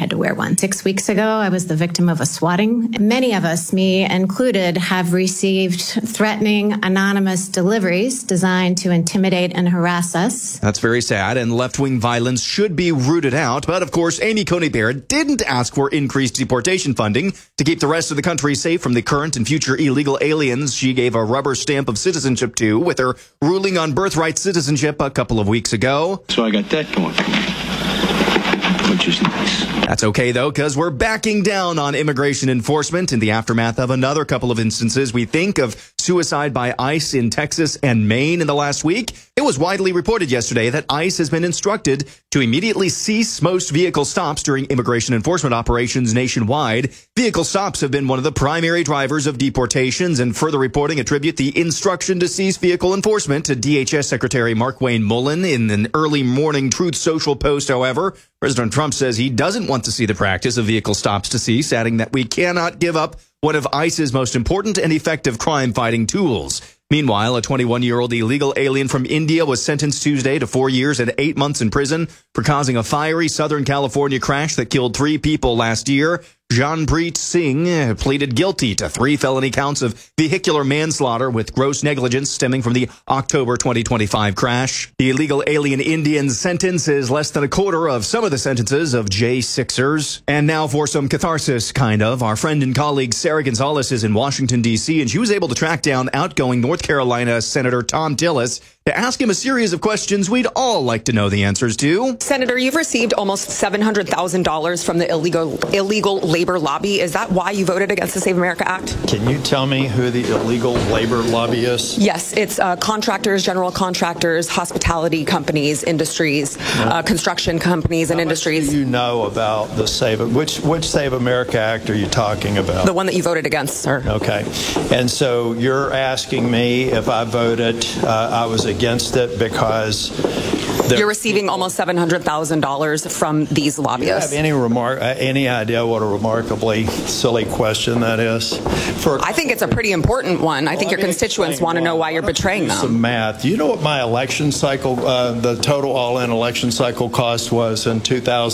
had to wear one. 6 weeks ago, I was the victim of a swatting. Many of us, me included, have received threatening anonymous deliveries designed to intimidate and harass us. That's very sad, and left-wing violence should be rooted out. But, of course, Amy Coney Barrett didn't ask for increased deportation funding to keep the rest of the country safe from the current and future illegal aliens she gave a rubber stamp of citizenship to with her ruling on birthright citizenship a couple of weeks ago. So I got that going for me, which is nice. That's okay, though, because we're backing down on immigration enforcement in the aftermath of another couple of instances we think of suicide by ICE in Texas and Maine in the last week. It was widely reported yesterday that ICE has been instructed to immediately cease most vehicle stops during immigration enforcement operations nationwide. Vehicle stops have been one of the primary drivers of deportations, and further reporting attribute the instruction to cease vehicle enforcement to DHS Secretary Markwayne Mullin. In an early morning Truth Social post, however, President Trump says he doesn't want to see the practice of vehicle stops to cease, adding that we cannot give up one of ICE's most important and effective crime-fighting tools. Meanwhile, a 21-year-old illegal alien from India was sentenced Tuesday to 4 years and 8 months in prison for causing a fiery Southern California crash that killed 3 people last year. Janpreet Singh pleaded guilty to 3 felony counts of vehicular manslaughter with gross negligence stemming from the October 2025 crash. The illegal alien Indian's sentence is less than a quarter of some of the sentences of J6ers. And now for some catharsis, kind of. Our friend and colleague Sarah Gonzalez is in Washington, D.C., and she was able to track down outgoing North Carolina Senator Tom Tillis to ask him a series of questions we'd all like to know the answers to. Senator, you've received almost $700,000 from the illegal labor lobby. Is that why you voted against the Save America Act? Can you tell me who the illegal labor lobby is? Yes, it's contractors, general contractors, hospitality companies, industries, construction companies and industries. What do you know about the which Save America Act are you talking about? The one that you voted against, sir. Okay. And so you're asking me if I voted, I was against it because you're receiving almost $700,000 from these lobbyists. Do you have any idea what a remarkably silly question that is? I think it's a pretty important one. I think your constituents want to know why you're betraying them. Some math. Do you know what my election cycle, the total all-in election cycle cost was in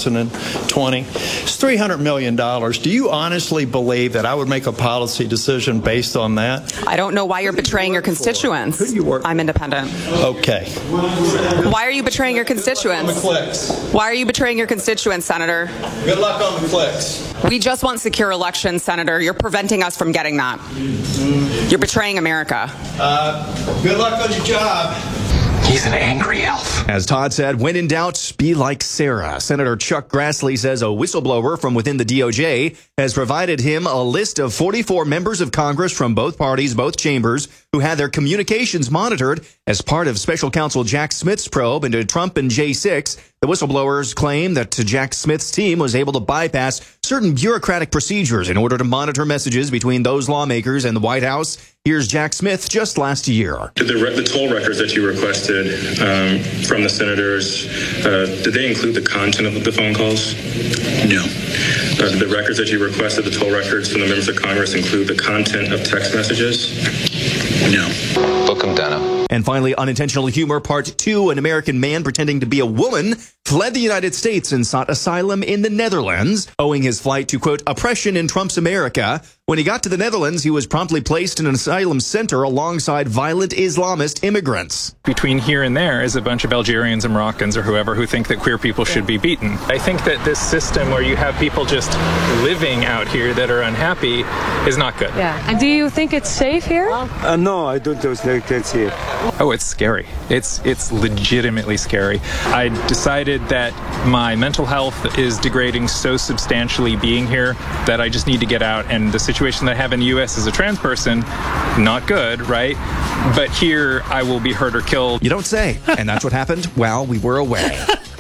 2020? It's $300 million. Do you honestly believe that I would make a policy decision based on that? I don't know why you're betraying your constituents. Who do you work? I'm independent. Okay. Why are you betraying your constituents? On the clicks. Why are you betraying your constituents, Senator? Good luck on the clicks. We just want secure elections, Senator. You're preventing us from getting that. You're betraying America. Good luck on your job. He's an angry elf. As Todd said, when in doubt, be like Sarah. Senator Chuck Grassley says a whistleblower from within the DOJ has provided him a list of 44 members of Congress from both parties, both chambers, who had their communications monitored as part of Special Counsel Jack Smith's probe into Trump and J6. The whistleblowers claim that Jack Smith's team was able to bypass certain bureaucratic procedures in order to monitor messages between those lawmakers and the White House. Here's Jack Smith just last year. Did the toll records that you requested from the senators, did they include the content of the phone calls? No. Did the records that you requested, the toll records from the members of Congress, include the content of text messages? No. Book them, Dano. And finally, unintentional humor, part 2. An American man pretending to be a woman fled the United States and sought asylum in the Netherlands, owing his flight to, quote, oppression in Trump's America. When he got to the Netherlands, he was promptly placed in an asylum center alongside violent Islamist immigrants. Between here and there is a bunch of Algerians and Moroccans or whoever who think that queer people should be beaten. I think that this system where you have people just living out here that are unhappy is not good. Yeah. And do you think it's safe here? No, I don't think it's here. Oh, it's scary. It's legitimately scary. I decided that my mental health is degrading so substantially being here that I just need to get out, and the situation that I have in the U.S. as a trans person, not good, right? But here, I will be hurt or killed. You don't say. And that's what happened while we were away.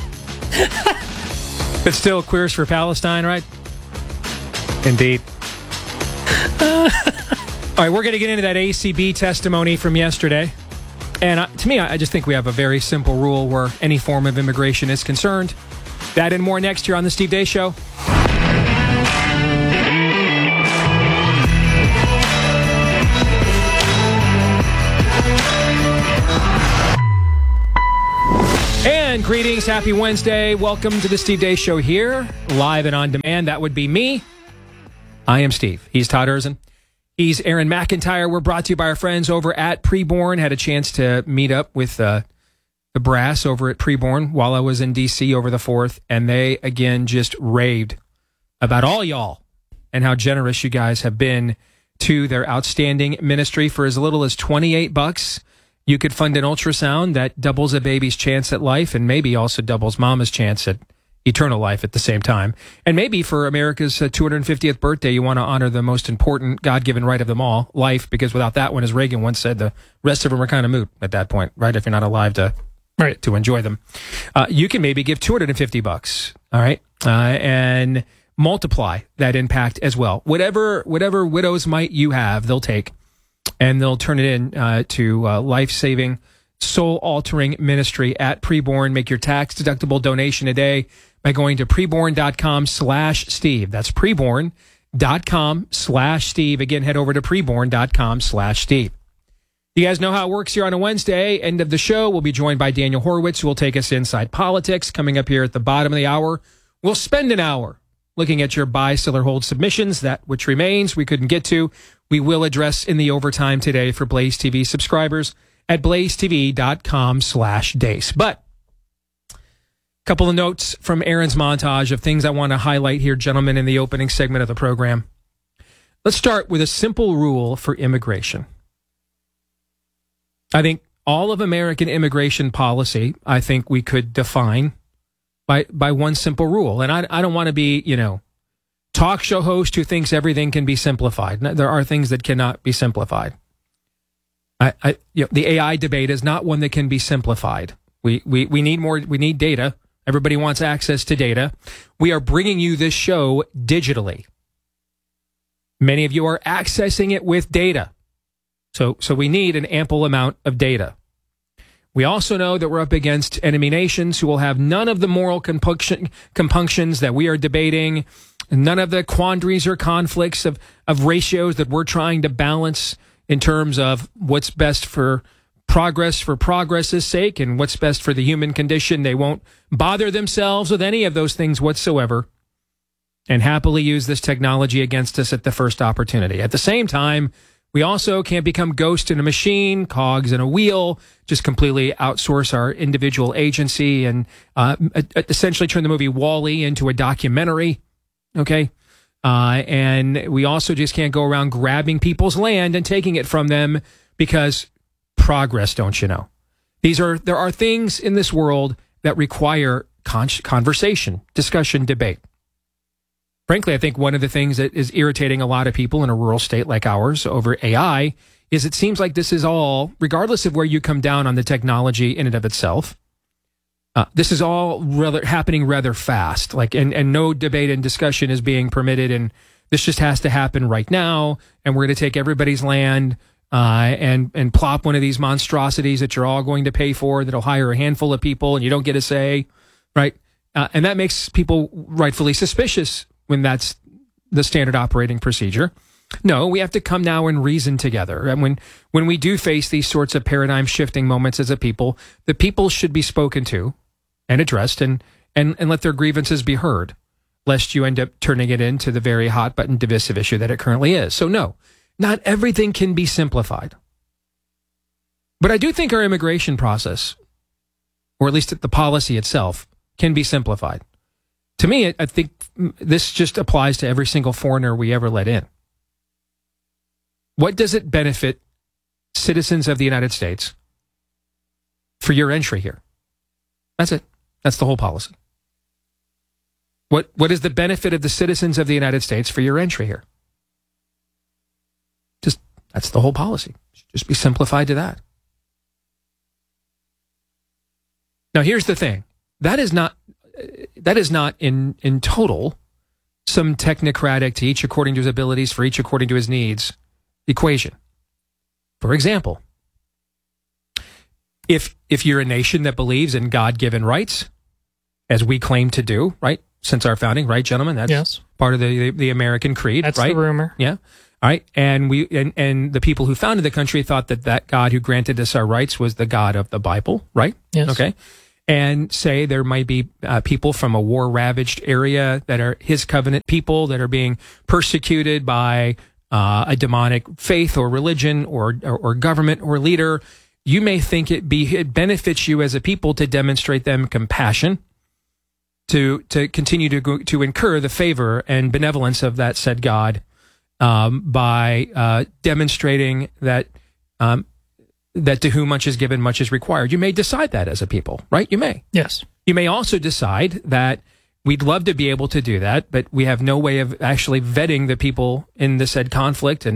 But still, Queers for Palestine, right? Indeed. All right, we're going to get into that ACB testimony from yesterday. And to me, I just think we have a very simple rule where any form of immigration is concerned. That and more next year on The Steve Deace Show. And And greetings, happy Wednesday. Welcome to the Steve Deace Show here, live and on demand. That would be me. I am Steve. He's Todd Erzin. He's Aaron McIntyre. We're brought to you by our friends over at Preborn. Had a chance to meet up with the brass over at Preborn while I was in D.C. over the 4th, and they, again, just raved about all y'all and how generous you guys have been to their outstanding ministry. For as little as $28, you could fund an ultrasound that doubles a baby's chance at life and maybe also doubles mama's chance at eternal life at the same time. And maybe for America's 250th birthday, you want to honor the most important God-given right of them all, life, because without that one, as Reagan once said, the rest of them are kind of moot at that point, right? If you're not alive to enjoy them. You can maybe give $250, all right? And multiply that impact as well. Whatever widow's mite you have, they'll take, and they'll turn it in to life-saving, soul-altering ministry at Preborn. Make your tax-deductible donation today by going to preborn.com/Steve. That's preborn.com/Steve. Again, head over to preborn.com/Steve. You guys know how it works here on a Wednesday. End of the show, we'll be joined by Daniel Horowitz, who will take us inside politics. Coming up here at the bottom of the hour, we'll spend an hour looking at your buy, sell, or hold submissions. That which remains we couldn't get to, we will address in the overtime today for Blaze TV subscribers at blazetv.com/Deace. But a couple of notes from Aaron's montage of things I want to highlight here, gentlemen, in the opening segment of the program. Let's start with a simple rule for immigration. I think all of American immigration policy, I think we could define by one simple rule. And I don't want to be, talk show host who thinks everything can be simplified. There are things that cannot be simplified. The AI debate is not one that can be simplified. We need more. We need data. Everybody wants access to data. We are bringing you this show digitally. Many of you are accessing it with data. So we need an ample amount of data. We also know that we're up against enemy nations who will have none of the moral compunctions that we are debating, none of the quandaries or conflicts of ratios that we're trying to balance in terms of what's best for progress's sake and what's best for the human condition. They won't bother themselves with any of those things whatsoever and happily use this technology against us at the first opportunity. At the same time, we also can't become ghost in a machine, cogs in a wheel, just completely outsource our individual agency and essentially turn the movie WALL-E into a documentary, okay? And we also just can't go around grabbing people's land and taking it from them because progress, don't you know? There are things in this world that require conversation, discussion, debate. Frankly, I think one of the things that is irritating a lot of people in a rural state like ours over AI is it seems like this is all, regardless of where you come down on the technology in and of itself, this is all happening rather fast. And no debate and discussion is being permitted, and this just has to happen right now. And we're going to take everybody's land and plop one of these monstrosities that you're all going to pay for that'll hire a handful of people, and you don't get a say, right? And that makes people rightfully suspicious when that's the standard operating procedure. No, we have to come now and reason together. And when we do face these sorts of paradigm shifting moments as a people, the people should be spoken to and addressed and let their grievances be heard, lest you end up turning it into the very hot button divisive issue that it currently is. So no, not everything can be simplified. But I do think our immigration process, or at least the policy itself, can be simplified. To me, I think this just applies to every single foreigner we ever let in. What does it benefit citizens of the United States for your entry here? That's it. That's the whole policy. What is the benefit of the citizens of the United States for your entry here? That's the whole policy. It should just be simplified to that. Now, here's the thing. That is not in total some technocratic, to each according to his abilities, for each according to his needs equation. For example, if you're a nation that believes in God-given rights, as we claim to do, right, since our founding, right, gentlemen? That's part of the American creed, That's right? the rumor. Yeah. All right. And the people who founded the country thought that God who granted us our rights was the God of the Bible, right? Yes. Okay. and say there might be people from a war-ravaged area that are his covenant people that are being persecuted by a demonic faith or religion or government or leader, you may think it benefits you as a people to demonstrate them compassion, to continue to incur the favor and benevolence of that said God by demonstrating that that to whom much is given, much is required. You may decide that as a people, right? You may. Yes. You may also decide that we'd love to be able to do that, but we have no way of actually vetting the people in the said conflict and